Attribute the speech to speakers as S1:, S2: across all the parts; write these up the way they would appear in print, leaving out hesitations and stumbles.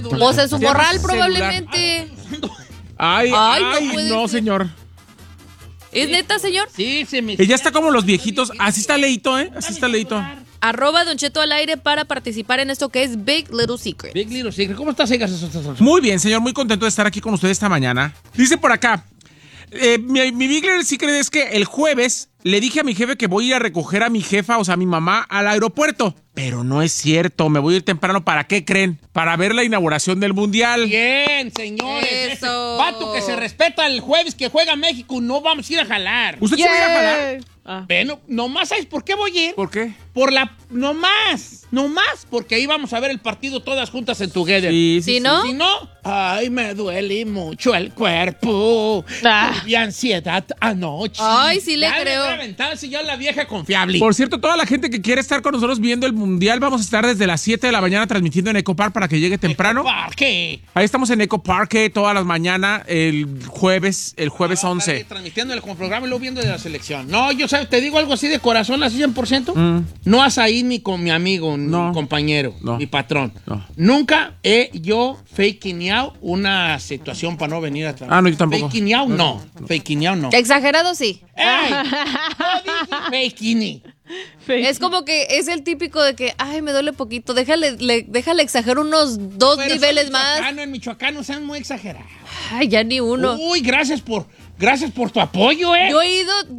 S1: cédula.
S2: Pues en su morral probablemente.
S3: Ay, no, señor.
S2: ¿Es neta, señor?
S1: Sí, se me...
S3: Ella está como los viejitos. Así está Leito, ¿eh? Así está Leito.
S2: @Don Cheto al aire para participar en esto que es Big Little Secret.
S1: Big Little Secret. ¿Cómo estás, Egas?
S3: Muy bien, señor. Muy contento de estar aquí con ustedes esta mañana. Dice por acá. Mi Big Little Secret es que el jueves le dije a mi jefe que voy a ir a recoger a mi jefa, o sea, a mi mamá, al aeropuerto. Pero no es cierto, me voy a ir temprano. ¿Para qué creen? Para ver la inauguración del Mundial.
S1: Bien, señores.
S2: Eso.
S1: Vato que se respeta el jueves que juega México, no vamos a ir a jalar.
S3: ¿Usted se va a ir a jalar?
S1: Bueno, nomás, ¿sabes por qué voy a ir?
S3: ¿Por qué?
S1: Nomás, porque ahí vamos a ver el partido todas juntas en Together.
S2: ¿Sí, no?
S1: Si no, ay, me duele mucho el cuerpo. Tuve ansiedad anoche.
S2: Ay, sí le creo.
S1: Aventarse ya la vieja confiable.
S3: Por cierto, toda la gente que quiere estar con nosotros viendo el Mundial, vamos a estar desde las 7 de la mañana transmitiendo en Eco Park para que llegue temprano.
S1: ¿Qué?
S3: Ahí estamos en Eco Park todas las mañanas, el jueves 11.
S1: Transmitiéndole como programa y luego viendo de la selección. No, yo sabes, te digo algo así de corazón, así 100%. No vas a ir ni con mi amigo, ni mi compañero, mi patrón.
S3: No.
S1: Nunca he yo fakeado una situación para no venir a trabajar.
S3: No, yo tampoco.
S1: Fakeado no. Fakeado no.
S2: Exagerado, sí.
S1: ¡Ey! No dije fakeini.
S2: Es como que es el típico de que, ay, me duele poquito, déjale exagerar unos 2
S1: Pero
S2: niveles
S1: soy
S2: más.
S1: En Michoacán no sean muy exagerados.
S2: Ay, ya ni uno.
S1: Uy, gracias por tu apoyo, ¿eh?
S2: Yo he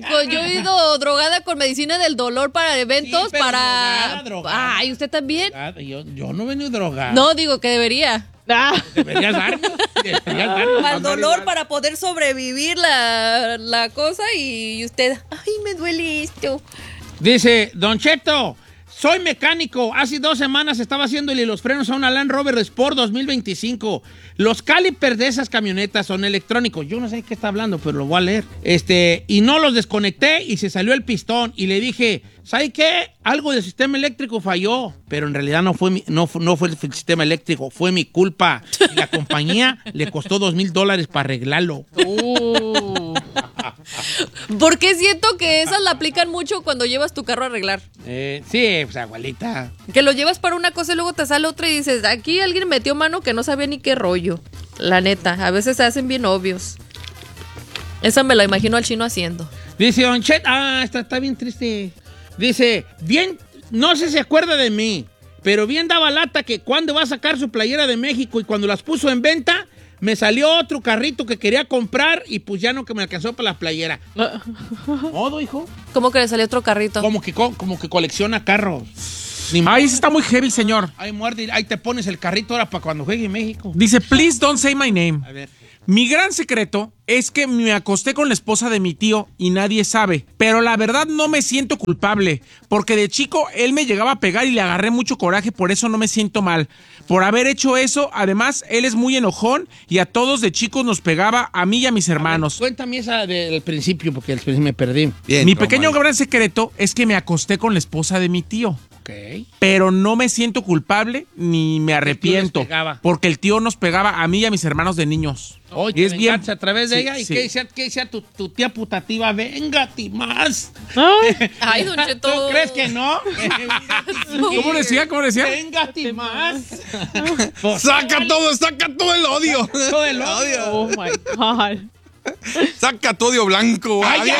S2: ido drogada con medicina del dolor para eventos,
S1: Sí, pero
S2: para...
S1: drogada.
S2: Ay, ¿usted también?
S1: Yo no he venido drogado.
S2: No, digo que debería.
S1: Deberías darme.
S2: Al dolor para poder sobrevivir la cosa y usted, ay, me duele esto.
S1: Dice, Don Cheto, soy mecánico. Hace 2 semanas estaba haciéndole los frenos a una Land Rover Sport 2025. Los calipers de esas camionetas son electrónicos. Yo no sé de qué está hablando, pero lo voy a leer. Y no los desconecté y se salió el pistón. Y le dije, ¿sabe qué? Algo del sistema eléctrico falló. Pero en realidad no fue el sistema eléctrico, fue mi culpa. Y la compañía le costó $2,000 para arreglarlo.
S2: Porque siento que esas la aplican mucho cuando llevas tu carro a arreglar.
S1: Sí, pues abuelita.
S2: Que lo llevas para una cosa y luego te sale otra y dices, aquí alguien metió mano que no sabía ni qué rollo. La neta, a veces se hacen bien obvios. Esa me la imagino al chino haciendo.
S1: Dice Don Chet, está bien triste. Dice, bien, no sé si se acuerda de mí, pero bien daba lata que cuando va a sacar su playera de México y cuando las puso en venta, me salió otro carrito que quería comprar y pues ya no que me alcanzó para la playera. ¿Modo, hijo?
S2: ¿Cómo que le salió otro carrito?
S1: Como que colecciona carros.
S3: Ay, ese está muy heavy, señor.
S1: Ay, muerde, ahí te pones el carrito ahora para cuando juegue en México.
S3: Dice, please don't say my name.
S1: A ver.
S3: Mi gran secreto es que me acosté con la esposa de mi tío y nadie sabe. Pero la verdad no me siento culpable, porque de chico él me llegaba a pegar y le agarré mucho coraje, por eso no me siento mal. Por haber hecho eso, además, él es muy enojón y a todos de chicos nos pegaba, a mí y a mis hermanos.
S1: Cuéntame esa del principio, porque al principio me perdí.
S4: Bien,
S3: Mi pequeño gran secreto es que me acosté con la esposa de mi tío.
S1: Ok.
S3: Pero no me siento culpable ni me arrepiento,
S1: les pegaba.
S3: porque el tío nos pegaba a mí y a mis hermanos de niños.
S1: Oye,
S3: Y es bien
S1: a través de
S3: Sí,
S1: ella. ¿Y
S3: sí.
S1: qué decía tu tía putativa? Véngate más.
S2: Ay, Don Cheto.
S1: ¿Tú crees que no?
S3: ¿Cómo decía?
S1: Véngate más.
S4: Saca todo el odio.
S1: Todo el odio.
S5: Oh my God.
S4: Saca tu odio blanco.
S1: ¡Ay,
S4: Avienta.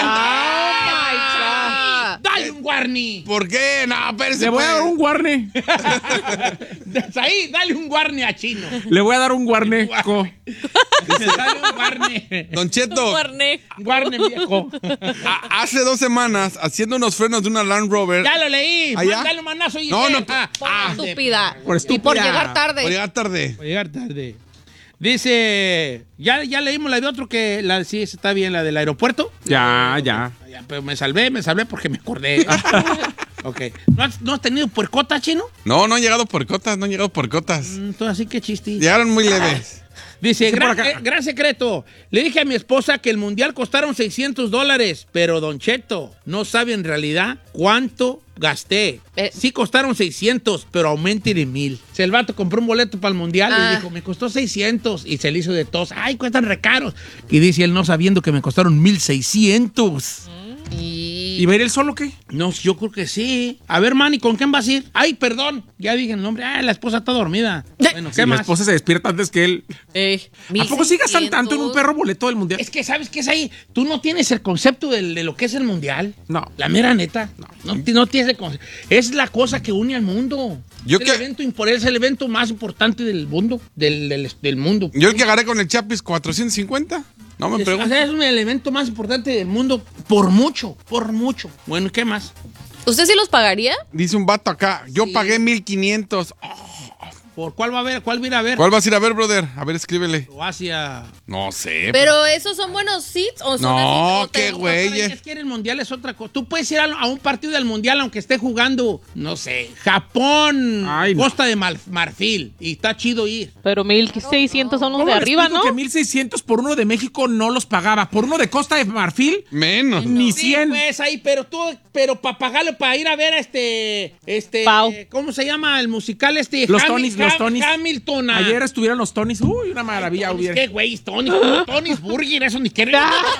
S1: ya! ¡Dale un guarni!
S4: ¿Por qué? No, espérese.
S3: Le voy a dar un guarne.
S1: Ahí, dale un guarni a Chino.
S3: Le voy a dar un guarneco.
S1: Dale un guarni.
S4: Don Cheto,
S2: Guarné.
S1: Guarni, viejo.
S4: hace 2 semanas, haciendo unos frenos de una Land Rover.
S1: Ya lo leí.
S4: ¿Allá?
S1: Dale un manazo y
S4: No, no.
S2: Estúpida.
S3: Por
S2: Y
S3: estúpida.
S2: por llegar tarde.
S4: Por llegar tarde.
S1: Voy a llegar tarde. Dice, ya leímos la de otro que, sí, esa está bien, la del aeropuerto.
S3: Ya.
S1: Ya, pero me salvé porque me acordé. Ok. ¿No has tenido puercota, Chino?
S4: No han llegado por cotas,
S1: Entonces, así que chiste.
S4: Llegaron muy leves.
S1: Dice,
S3: Dice por acá.
S1: gran secreto. Le dije a mi esposa que el mundial costaron $600, pero Don Cheto no sabe en realidad cuánto gasté. Sí costaron 600, pero aumenten en 1,000. El vato compró un boleto para el mundial y dijo, me costó 600. Y se le hizo de tos. Ay, cuestan re caros. Y dice él no sabiendo que me costaron 1,600.
S2: Y Sí.
S3: ¿Y va a ir él solo o qué?
S1: No, yo creo que sí. A ver, Manny, ¿con quién vas a ir? Ay, perdón, ya dije el nombre. Ah, la esposa está dormida. Bueno, ¿qué
S3: Si
S1: más?
S3: la esposa se despierta antes que él. ¿A poco sí gastan
S2: 1600?
S3: tanto en un perro boleto del mundial?
S1: Es que, ¿sabes qué es ahí? Tú no tienes el concepto de lo que es el mundial.
S3: No.
S1: La mera neta. No tienes el concepto. Es la cosa que une al mundo.
S4: Yo
S1: es,
S4: que-
S1: es el evento más importante del mundo. Del mundo.
S4: Yo el que agarré con el Chapis, 450. No me
S1: O
S4: preguntes.
S1: sea, es el evento más importante del mundo por mucho, por mucho. Bueno, ¿qué más?
S2: ¿Usted sí los pagaría?
S4: Dice un vato acá, yo
S1: Sí.
S4: pagué 1500.
S1: ¿Por cuál va a haber? ¿Cuál va a ir a ver?
S4: ¿Cuál vas a ir a ver, brother? A ver, escríbele.
S1: Croacia.
S4: No sé.
S2: ¿Pero esos son buenos seats o son
S4: No,
S2: así?
S4: qué güey.
S1: Es que el mundial es otra cosa. Tú puedes ir a un partido del mundial aunque esté jugando, no sé, Japón,
S3: Ay, no.
S1: Costa de Marfil. Y está chido ir.
S5: Pero 1,600 son los
S3: ¿Cómo
S5: de
S3: le
S5: arriba,
S3: explico
S5: ¿no?
S3: que 1,600 por uno de México no los pagaba? Por uno de Costa de Marfil,
S4: Menos.
S3: ni
S1: Sí,
S3: 100.
S1: pues ahí, pero para pagarlo, para ir a ver a
S5: Pau.
S1: ¿cómo se llama el musical
S3: Los Tonys.
S1: Hamilton.
S3: Ayer estuvieron los Tonys. Uy, una maravilla. hubiera.
S1: ¿Qué güey? Tony's Burger, eso ni quiero.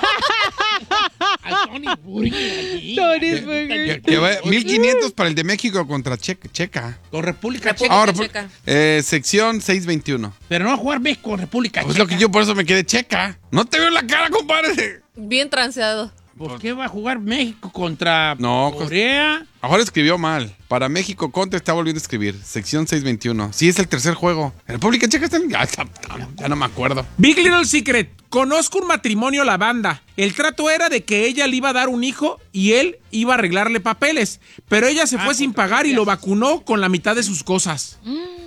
S1: Al Tony's Burger allí.
S4: Que va 1500 para el de México contra Checa.
S1: Con República Checa.
S4: Ahora,
S2: Checa.
S4: sección 621.
S1: Pero no a jugar México con República
S4: Pues
S1: Checa.
S4: lo que yo por eso me quedé Checa. No te veo la cara, compadre.
S2: Bien transeado.
S1: ¿Por qué va a jugar México contra
S4: No,
S1: Corea?
S4: Ahora escribió mal. Para México contra está volviendo a escribir. Sección 621. Sí, es el tercer juego. República Checa está en... Ya no me acuerdo.
S3: Big Little Secret. Conozco un matrimonio la banda. El trato era de que ella le iba a dar un hijo y él iba a arreglarle papeles. Pero ella se fue sin pagar y lo vacunó con la mitad de sus cosas.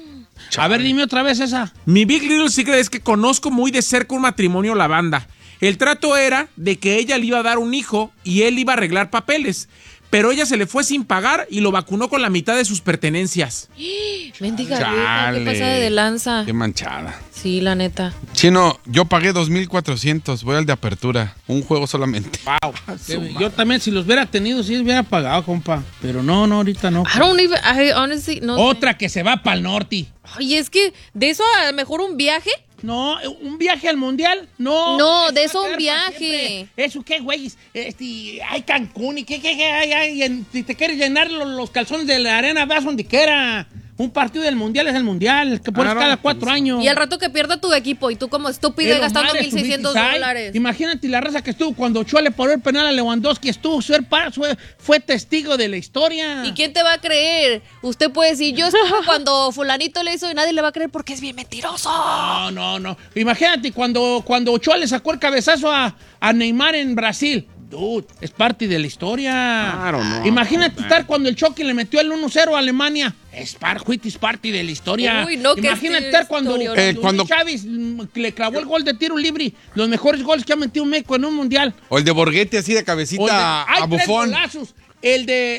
S1: A ver, dime otra vez esa.
S3: Mi Big Little Secret es que conozco muy de cerca un matrimonio la banda. El trato era de que ella le iba a dar un hijo y él iba a arreglar papeles. Pero ella se le fue sin pagar y lo vacunó con la mitad de sus pertenencias.
S2: Mendiga vieja,
S4: Chale.
S2: qué pasada de lanza.
S4: Qué manchada.
S2: Sí, la neta.
S4: Chino, yo pagué 2,400. Voy al de apertura. Un juego solamente.
S1: Wow. Yo también, si los hubiera tenido, sí los hubiera pagado, compa. Pero no, ahorita no.
S2: I don't even, I honestly, no sé.
S1: Otra que se va para el norte.
S2: Oye, es que de eso a lo mejor un viaje.
S1: No, un viaje al mundial, no.
S2: No, de
S1: Va a
S2: eso un
S1: quedar para
S2: viaje.
S1: siempre. Eso, ¿qué, güey? Hay Cancún y qué hay. Si te quieres llenar los calzones de la arena, vas donde quiera. Un partido del mundial es el mundial, el que pones
S3: Claro,
S1: cada 4 años.
S2: Y al rato que pierda tu equipo y tú como estúpido
S1: Pero
S2: gastando
S1: madre,
S2: $1,600.
S1: Imagínate la raza que estuvo cuando Ochoa le paró el penal a Lewandowski. Fue testigo de la historia.
S2: ¿Y quién te va a creer? Usted puede decir, yo estuve cuando fulanito le hizo y nadie le va a creer porque es bien mentiroso.
S1: No. Imagínate cuando Ochoa le sacó el cabezazo a Neymar en Brasil. Dude, es parte de la historia.
S3: Claro, no.
S1: Imagínate estar cuando el Chucky le metió el 1-0 a Alemania. Es parte de la historia.
S2: Uy, no, que
S1: Imagínate
S2: sí,
S1: estar cuando
S4: cuando-
S1: Chávez le clavó el gol de tiro libre. Los mejores goles que ha metido México en un mundial.
S4: O el de Borghetti así de
S1: O el de-
S4: cabecita
S1: ¡Ay,
S4: a
S1: tres
S4: Bufón.
S1: golazos! El de